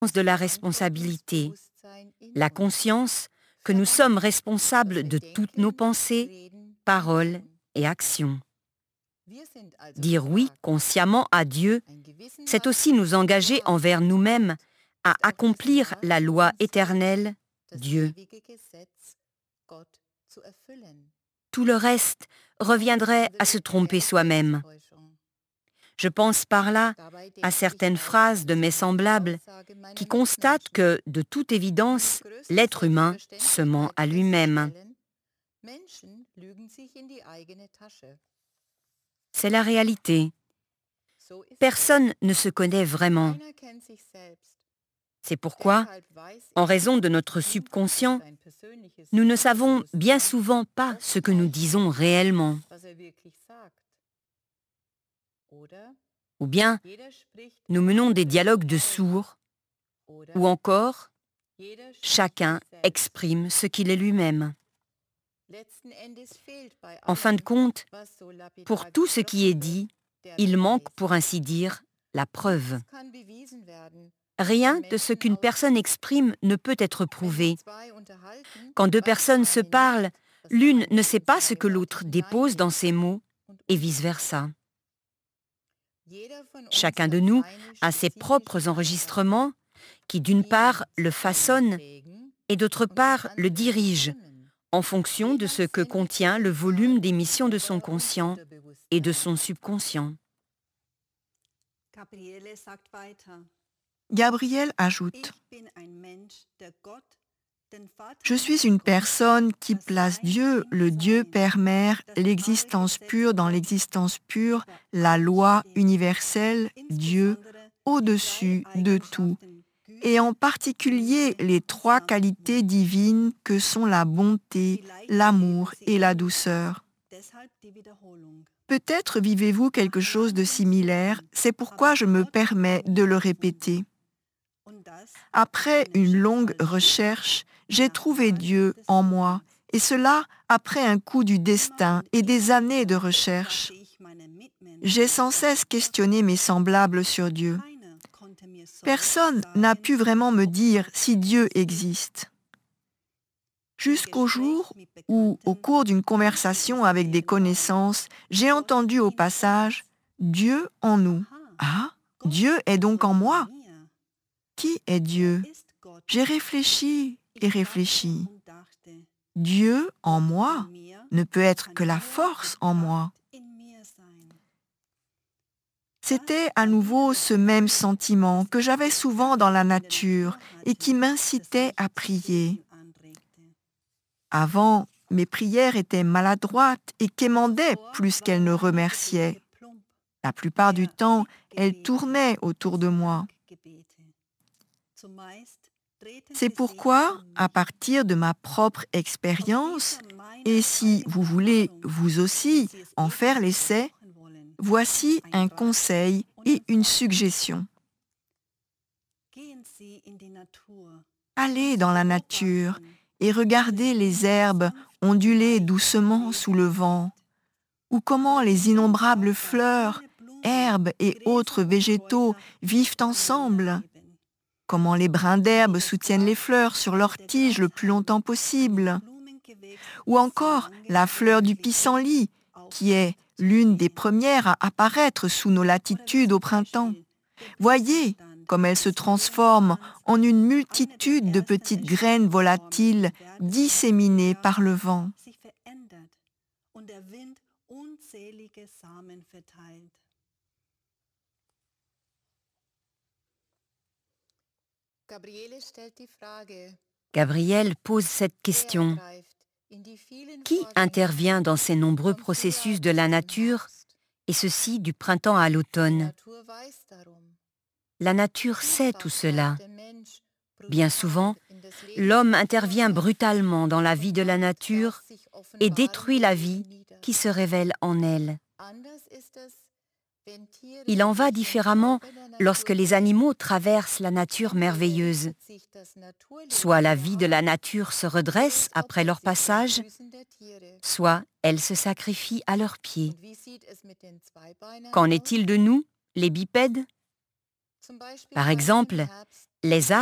de la responsabilité, la conscience que nous sommes responsables de toutes nos pensées, paroles et actions. Dire oui consciemment à Dieu, c'est aussi nous engager envers nous-mêmes à accomplir la loi éternelle, Dieu. Tout le reste reviendrait à se tromper soi-même. Je pense par là à certaines phrases de mes semblables qui constatent que, de toute évidence, l'être humain se ment à lui-même. C'est la réalité. Personne ne se connaît vraiment. C'est pourquoi, en raison de notre subconscient, nous ne savons bien souvent pas ce que nous disons réellement. Ou bien, nous menons des dialogues de sourds, ou encore, chacun exprime ce qu'il est lui-même. En fin de compte, pour tout ce qui est dit, il manque, pour ainsi dire, la preuve. Rien de ce qu'une personne exprime ne peut être prouvé. Quand deux personnes se parlent, l'une ne sait pas ce que l'autre dépose dans ses mots, et vice-versa. Chacun de nous a ses propres enregistrements qui, d'une part, le façonnent et, d'autre part, le dirigent en fonction de ce que contient le volume d'émission de son conscient et de son subconscient. Gabriel ajoute: Je suis une personne qui place Dieu, le Dieu Père-Mère, l'existence pure dans l'existence pure, la loi universelle, Dieu, au-dessus de tout, et en particulier les trois qualités divines que sont la bonté, l'amour et la douceur. Peut-être vivez-vous quelque chose de similaire, c'est pourquoi je me permets de le répéter. Après une longue recherche, j'ai trouvé Dieu en moi, et cela après un coup du destin et des années de recherche. J'ai sans cesse questionné mes semblables sur Dieu. Personne n'a pu vraiment me dire si Dieu existe. Jusqu'au jour où, au cours d'une conversation avec des connaissances, j'ai entendu au passage « Dieu en nous ». Ah, Dieu est donc en moi. Qui est Dieu? J'ai réfléchi et réfléchi. Dieu en moi ne peut être que la force en moi. C'était à nouveau ce même sentiment que j'avais souvent dans la nature et qui m'incitait à prier. Avant, mes prières étaient maladroites et quémandaient plus qu'elles ne remerciaient. La plupart du temps, elles tournaient autour de moi. C'est pourquoi, à partir de ma propre expérience, et si vous voulez vous aussi en faire l'essai, voici un conseil et une suggestion. Allez dans la nature et regardez les herbes onduler doucement sous le vent, ou comment les innombrables fleurs, herbes et autres végétaux vivent ensemble, comment les brins d'herbe soutiennent les fleurs sur leurs tiges le plus longtemps possible, ou encore la fleur du pissenlit, qui est l'une des premières à apparaître sous nos latitudes au printemps. Voyez comme elle se transforme en une multitude de petites graines volatiles disséminées par le vent. Gabriel pose cette question. Qui intervient dans ces nombreux processus de la nature, et ceci du printemps à l'automne? La nature sait tout cela. Bien souvent, l'homme intervient brutalement dans la vie de la nature et détruit la vie qui se révèle en elle. Il en va différemment lorsque les animaux traversent la nature merveilleuse. Soit la vie de la nature se redresse après leur passage, soit elle se sacrifie à leurs pieds. Qu'en est-il de nous, les bipèdes? Par exemple, Les